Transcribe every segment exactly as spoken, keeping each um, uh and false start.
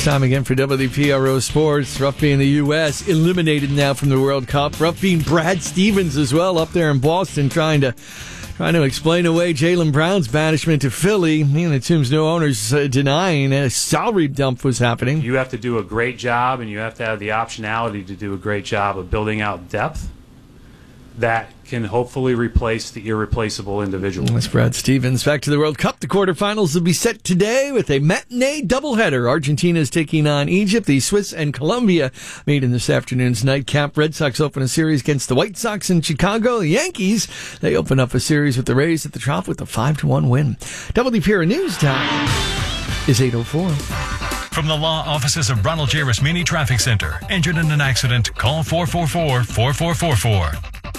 It's time again for W P R O Sports. Ruff being the U S eliminated now from the World Cup. Ruff being Brad Stevens as well up there in Boston trying to trying to explain away Jaylen Brown's banishment to Philly. And it seems no owners uh, denying a salary dump was happening. You have to do a great job, and you have to have the optionality to do a great job of building out depth that can hopefully replace the irreplaceable individual. That's Brad Stevens. Back to the World Cup. The quarterfinals will be set today with a matinee doubleheader. Argentina is taking on Egypt. The Swiss and Colombia meet in this afternoon's nightcap. Red Sox open a series against the White Sox in Chicago. The Yankees, they open up a series with the Rays at the Trop with a five to one win. W P R O News time is eight oh four. From the law offices of Ronald J. Rasmini Traffic Center. Injured in an accident? Call four four four, four four four four.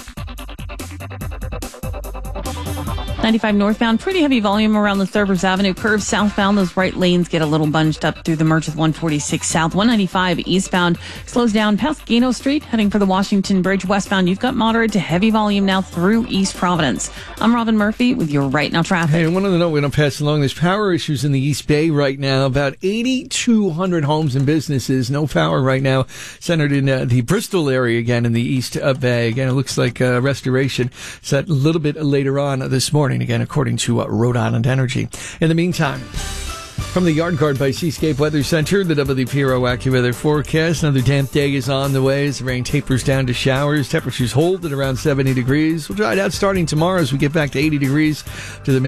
ninety-five northbound, pretty heavy volume around the Thurber's Avenue curve. Southbound, those right lanes get a little bunched up through the merge with one forty-six south. one ninety-five eastbound slows down past Gano Street, heading for the Washington Bridge. Westbound, you've got moderate to heavy volume now through East Providence. I'm Robin Murphy with your Right Now traffic. Hey, I wanted to know, we're going to pass along, there's power issues in the East Bay right now. About eighty-two hundred homes and businesses, no power right now, centered in uh, the Bristol area again in the East uh, Bay. Again, it looks like uh, restoration set a little bit later on this morning. Again, according to uh, Rhode Island Energy. In the meantime, from the Yard Guard by Seascape Weather Center, the W P R O AccuWeather forecast. Another damp day is on the way as the rain tapers down to showers. Temperatures hold at around seventy degrees. We'll dry it out starting tomorrow as we get back to eighty degrees to the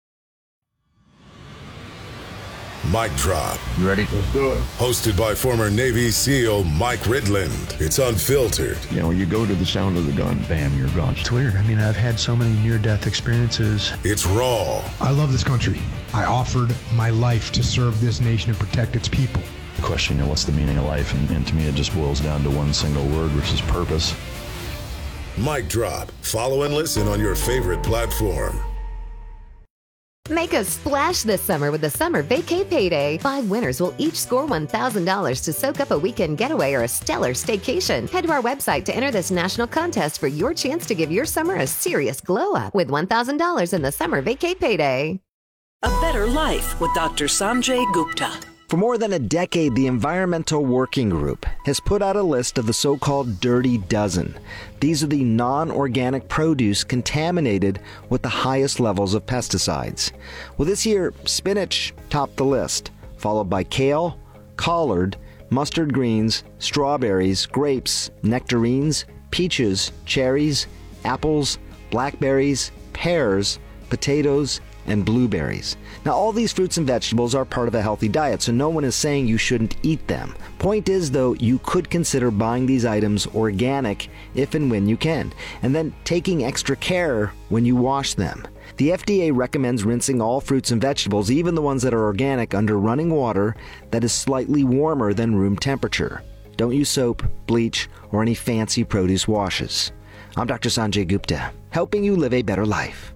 Mic Drop. You ready? Let's do it. Hosted by former Navy SEAL Mike Ridland. It's unfiltered. You know, you go to the sound of the gun, bam, you're gone. It's weird. I mean, I've had so many near-death experiences. It's raw. I love this country. I offered my life to serve this nation and protect its people. The question, you know, what's the meaning of life? And, and to me, it just boils down to one single word, which is purpose. Mic Drop. Follow and listen on your favorite platform. Make a splash this summer with the Summer Vacay Payday. Five winners will each score one thousand dollars to soak up a weekend getaway or a stellar staycation. Head to our website to enter this national contest for your chance to give your summer a serious glow-up with one thousand dollars in the Summer Vacay Payday. A better life with Doctor Sanjay Gupta. For more than a decade, the Environmental Working Group has put out a list of the so-called Dirty Dozen. These are the non-organic produce contaminated with the highest levels of pesticides. Well, this year, spinach topped the list, followed by kale, collard, mustard greens, strawberries, grapes, nectarines, peaches, cherries, apples, blackberries, pears, potatoes, and blueberries. Now, all these fruits and vegetables are part of a healthy diet, so no one is saying you shouldn't eat them. Point is, though, you could consider buying these items organic if and when you can, and then taking extra care when you wash them. The F D A recommends rinsing all fruits and vegetables, even the ones that are organic, under running water that is slightly warmer than room temperature. Don't use soap, bleach, or any fancy produce washes. I'm Doctor Sanjay Gupta, helping you live a better life.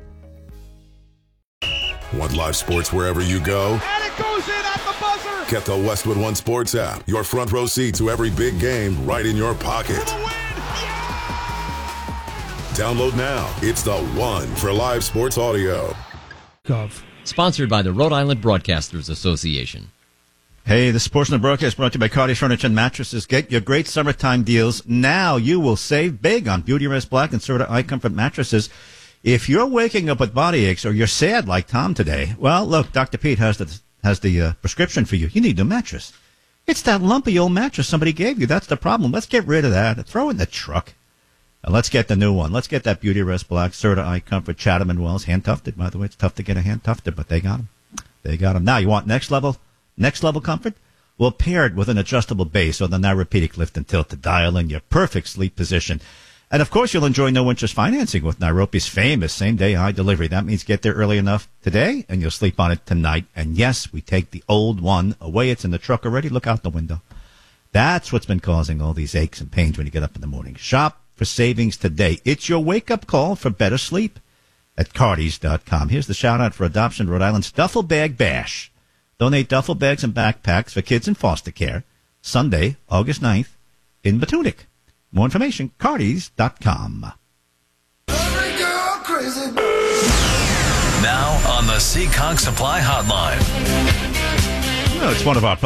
Want live sports wherever you go? And it goes in at the buzzer! Get the Westwood One Sports app. Your front row seat to every big game right in your pocket. Download now. It's the one for live sports audio. Gov. Sponsored by the Rhode Island Broadcasters Association. Hey, this portion of the broadcast brought to you by Cardi Furniture and Mattresses. Get your great summertime deals now. You will save big on Beautyrest Black and Serta Eye Comfort mattresses. If you're waking up with body aches or you're sad like Tom today, well, look, Doctor Pete has the has the uh, prescription for you. You need a mattress. It's that lumpy old mattress somebody gave you. That's the problem. Let's get rid of that. Throw it in the truck. And let's get the new one. Let's get that Beautyrest Black, Serta Eye Comfort, Chatham and Wells, hand tufted. By the way, it's tough to get a hand tufted, but they got them. They got them. Now, you want next level, next level comfort? Well, paired with an adjustable base or the Nairopedic lift and tilt to dial in your perfect sleep position. And, of course, you'll enjoy no-interest financing with Nairobi's famous same-day high delivery. That means get there early enough today, and you'll sleep on it tonight. And, yes, we take the old one away. It's in the truck already. Look out the window. That's what's been causing all these aches and pains when you get up in the morning. Shop for savings today. It's your wake-up call for better sleep at Cardis dot com. Here's the shout-out for Adoption Rhode Island's Duffel Bag Bash. Donate duffel bags and backpacks for kids in foster care. Sunday, August ninth, in Batunik. More information, Cardis dot com. Now on the Seekonk Supply Hotline. Well, it's one of our